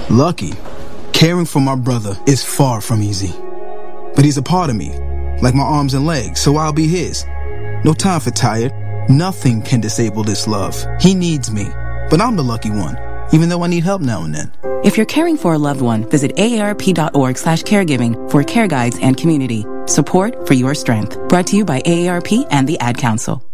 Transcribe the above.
Lucky. Caring for my brother is far from easy. But he's a part of me, like my arms and legs, so I'll be his. No time for tired. Nothing can disable this love. He needs me, but I'm the lucky one, even though I need help now and then. If you're caring for a loved one, visit aarp.org/caregiving for care guides and community. Support for your strength. Brought to you by AARP and the Ad Council.